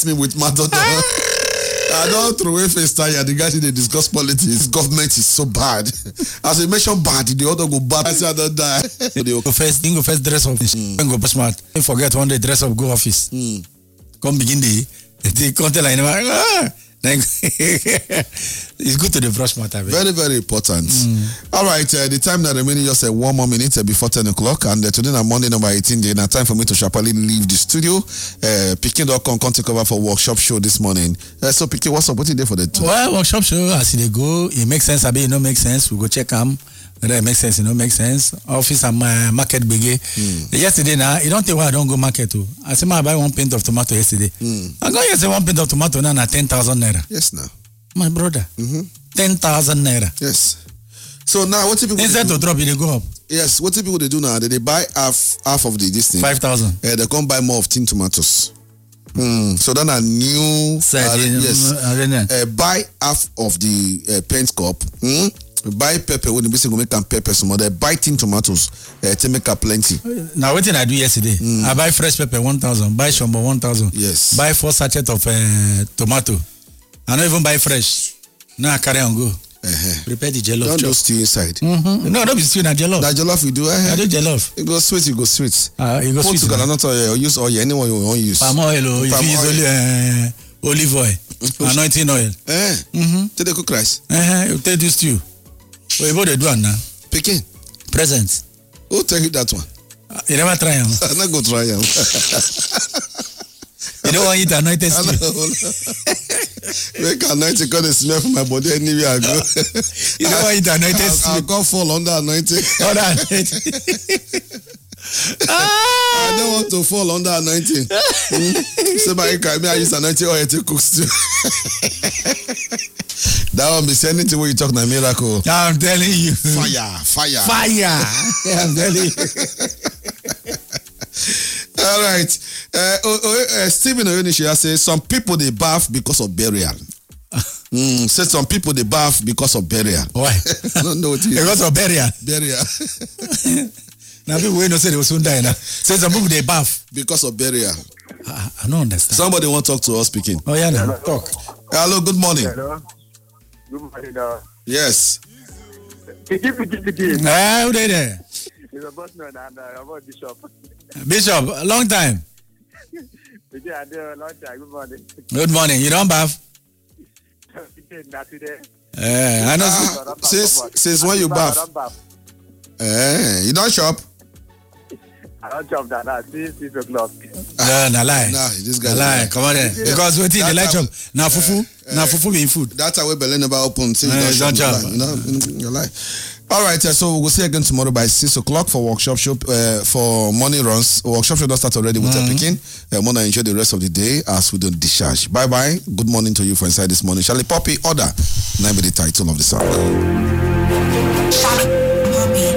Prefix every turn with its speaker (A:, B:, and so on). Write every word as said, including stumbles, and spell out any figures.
A: me with my daughter. I don't throw away face tire. The guys they discuss politics. Government is so bad. As I mentioned bad, the other go bad. I say I don't die.
B: Go first, go first dress up. Mm. Go push smart. Don't forget one day dress up, go office.
A: Mm.
B: Come begin the the content line. Ah. It's good to the brush matter.
A: Very, very important.
B: Mm.
A: All right, uh, the time that remaining just a one more minute uh, before ten o'clock, and uh, today on Monday number eighteen, day now time for me to sharply leave the studio. Uh, Pikin dot com come take over for workshop show this morning. Uh, so Pikin, what's up? What's in there for the two?
B: Well, workshop show as they go, it makes sense. I mean, it don't make sense. We go check them. Whether it makes sense, it don't make sense. Office and my market biggie. Mm. Yesterday now, you don't think why I don't go market too. I say I buy one pint of tomato yesterday.
A: Mm.
B: I go yesterday one pint of tomato now at ten thousand naira.
A: Yes, now.
B: My brother,
A: mm-hmm.
B: ten thousand naira.
A: Yes. So now, what people
B: instead to drop it, they go up.
A: Yes. What people they do now? They, they buy half half of the this thing.
B: Five thousand.
A: Yeah, they come buy more of tin tomatoes. Hmm. So then a new
B: Said,
A: uh, yes.
B: Uh,
A: uh, buy half of the uh, paint cup. Hmm? Buy pepper when the business go make them pepper some other. Buy tin tomatoes uh, to make up plenty.
B: Now what did I do yesterday? Mm. I buy fresh pepper one thousand. Buy shombo one thousand.
A: Yes.
B: Buy four sachets of uh, tomato. I don't even buy fresh. Now I carry on go.
A: Uh-huh.
B: Prepare the jollof.
A: Don't do stew inside.
B: Mm-hmm. No, don't be stew na jollof.
A: That jollof we do. Uh-huh.
B: I do jollof.
A: It goes sweet. It goes sweet.
B: Ah, uh, it goes
A: Put
B: sweet.
A: Together, not oil. Use oil. Anyone you want use.
B: Palm oil. Oh, if you use only uh, olive oil, anointing oil.
A: Eh.
B: Mm-hmm.
A: Take the cook rice.
B: Eh. Uh-huh. You take this stew. What about the do now?
A: Pikin.
B: Present.
A: Who tell you that one?
B: Uh, you never try them.
A: I'm not go try them.
B: You don't want to eat anointed stew.
A: Make anointing because they smell from my body anywhere I go.
B: You don't want to eat anointed stew.
A: I'll go fall under anointing.
B: Under anointing.
A: I don't want to fall under anointing. mm? Somebody can me I use anointing oil to cook stew. That one be sending to where you talk na miracle.
B: I'm telling you.
A: Fire, fire.
B: Fire. I'm telling you.
A: All right. Uh, oh, oh, uh, Stephen Oyonishi says some people they bath because of burial. Mm, said some people they bath because of burial.
B: Why?
A: I don't know what it is.
B: Because of burial.
A: Burial.
B: Now people will not say they will soon die now. Say some people they bath
A: because of burial.
B: I, I don't understand.
A: Somebody want to talk to us speaking.
B: Oh yeah, now talk.
A: Hello, good morning.
C: Hello. Good morning. Uh,
A: yes.
C: Piki, piki, piki.
B: Ah, who they there?
C: It's a boss man and uh, about Bishop.
B: Bishop, long time.
C: Piki, I do a long time. Good morning.
B: Good morning. You don't bath?
C: Piki, not today.
B: Eh, I know.
A: Ah, since since when you bath? Eh, you don't shop?
C: I don't chop that now. Since six o'clock.
B: No, no lie.
A: Nah, this guy.
B: No lie. Come on there. Because we think they like chop. Now fufu. Now fufu being food.
A: That's how we Berlin never open. So you
B: Eh,
A: don't
B: don't
A: shop.
B: chop.
A: You know, you're like. All right, uh, so we'll see you again tomorrow by six o'clock for workshop show, uh, for morning runs. Workshop show does start already with mm-hmm. a picking. Uh, Mona, enjoy the rest of the day as we don't discharge. Bye bye. Good morning to you for Inside This Morning. Charlie Poppy, order. Name be the title of the song.
D: Charlie Poppy.